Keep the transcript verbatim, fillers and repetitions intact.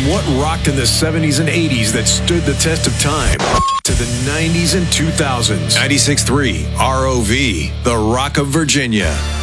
what rocked in the seventies and eighties that stood the test of time to the nineties and two thousands. ninety-six point three R O V, the Rock of Virginia.